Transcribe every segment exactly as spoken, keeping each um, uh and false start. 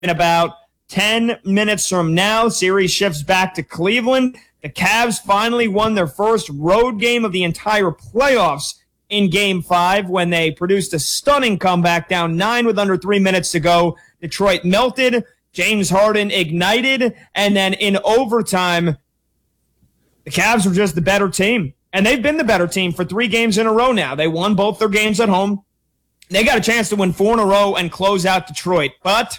In about ten minutes from now, series shifts back to Cleveland. The Cavs finally won their first road game of the entire playoffs in Game five when they produced a stunning comeback down nine with under three minutes to go. Detroit melted. James Harden ignited. And then in overtime, the Cavs were just the better team. And they've been the better team for three games in a row now. They won both their games at home. They got a chance to win four in a row and close out Detroit. But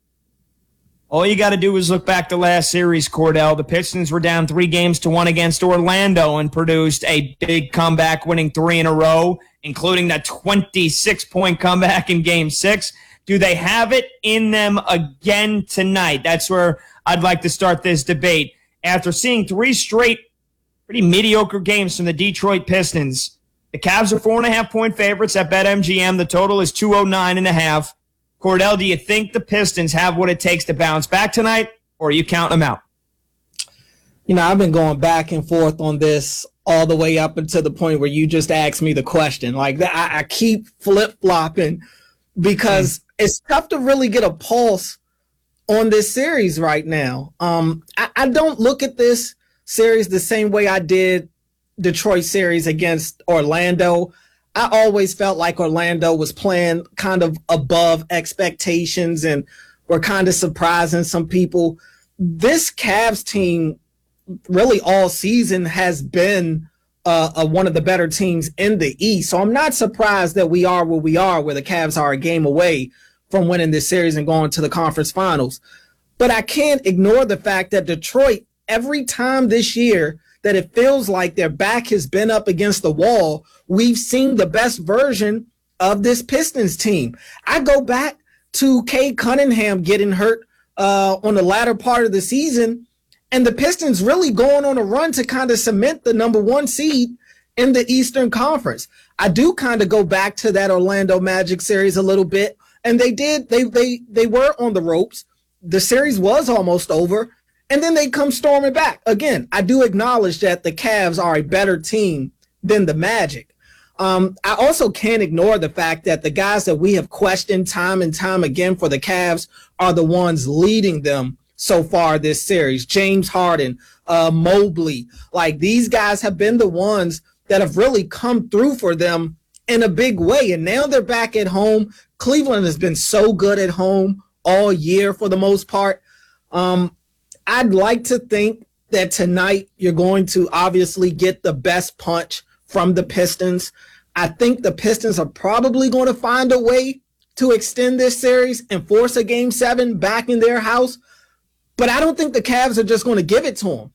all you got to do is look back to last series, Cordell. The Pistons were down three games to one against Orlando and produced a big comeback, winning three in a row, including that twenty-six point comeback in Game six. Do they have it in them again tonight? That's where I'd like to start this debate. After seeing three straight pretty mediocre games from the Detroit Pistons, the Cavs are four and a half point favorites at BetMGM. The total is two oh nine and a half. Cordell, do you think the Pistons have what it takes to bounce back tonight, or are you counting them out? You know, I've been going back and forth on this all the way up until the point where you just asked me the question. Like, I, I keep flip-flopping because mm. it's tough to really get a pulse on this series right now. Um, I, I don't look at this series the same way I did Detroit series against Orlando. I always felt like Orlando was playing kind of above expectations and were kind of surprising some people. This Cavs team really all season has been uh, uh, one of the better teams in the East. So I'm not surprised that we are where we are, where the Cavs are a game away from winning this series and going to the conference finals. But I can't ignore the fact that Detroit, every time this year that it feels like their back has been up against the wall, we've seen the best version of this Pistons team. I go back to Cade Cunningham getting hurt uh, on the latter part of the season, and the Pistons really going on a run to kind of cement the number one seed in the Eastern Conference. I do kind of go back to that Orlando Magic series a little bit, and they did, they they they were on the ropes. The series was almost over, and then they come storming back. Again, I do acknowledge that the Cavs are a better team than the Magic. Um, I also can't ignore the fact that the guys that we have questioned time and time again for the Cavs are the ones leading them so far this series. James Harden, uh, Mobley, like these guys have been the ones that have really come through for them in a big way. And now they're back at home. Cleveland has been so good at home all year for the most part. Um, I'd like to think that tonight you're going to obviously get the best punch from the Pistons. I think the Pistons are probably going to find a way to extend this series and force a game seven back in their house. But I don't think the Cavs are just going to give it to them.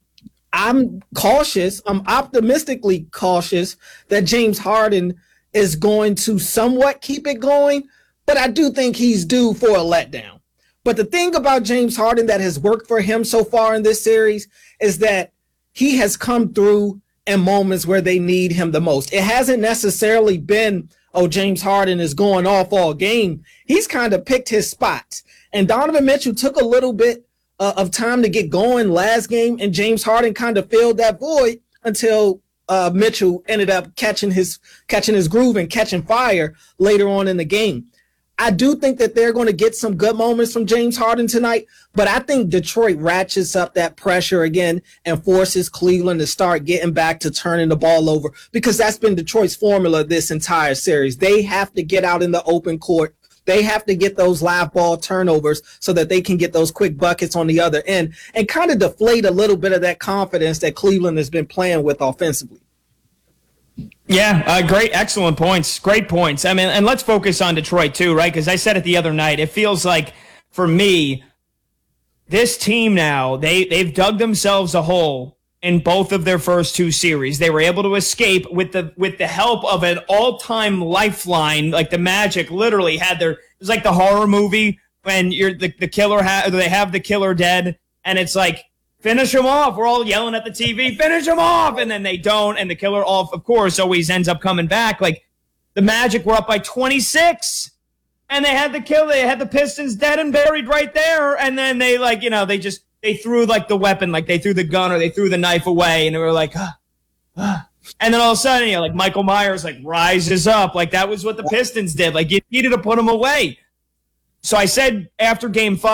I'm cautious. I'm optimistically cautious that James Harden is going to somewhat keep it going, but I do think he's due for a letdown. But the thing about James Harden that has worked for him so far in this series is that he has come through in moments where they need him the most. It hasn't necessarily been, oh, James Harden is going off all game. He's kind of picked his spots. And Donovan Mitchell took a little bit uh, of time to get going last game, and James Harden kind of filled that void until uh, Mitchell ended up catching his catching his groove and catching fire later on in the game. I do think that they're going to get some good moments from James Harden tonight, but I think Detroit ratchets up that pressure again and forces Cleveland to start getting back to turning the ball over, because that's been Detroit's formula this entire series. They have to get out in the open court. They have to get those live ball turnovers so that they can get those quick buckets on the other end and kind of deflate a little bit of that confidence that Cleveland has been playing with offensively. Yeah, uh, great, excellent points. Great points. I mean, and let's focus on Detroit too, right? Because I said it the other night. It feels like, for me, this team now, they, they've dug themselves a hole in both of their first two series. They were able to escape with the with the help of an all-time lifeline. Like the Magic literally had their, it was like the horror movie when you're the, the killer, ha- they have the killer dead, and it's like, finish him off. We're all yelling at the T V, finish him off. And then they don't. And the killer off, of course, always ends up coming back. Like the Magic were up by twenty-six and they had the kill. They had the Pistons dead and buried right there. And then they like, you know, they just, they threw like the weapon, like they threw the gun or they threw the knife away. And they were like, ah, ah. And then all of a sudden, you know, like Michael Myers like rises up. Like that was what the Pistons did. Like you needed to put him away. So I said after game five,